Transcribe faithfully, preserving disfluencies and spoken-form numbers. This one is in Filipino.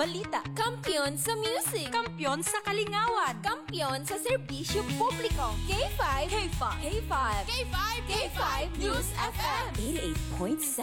balita. Kampiyon sa music. Kampiyon sa kalingawan. Kampiyon sa serbisyo publiko. K five. K five. K five. K five. K five News F M. eighty-eight point seven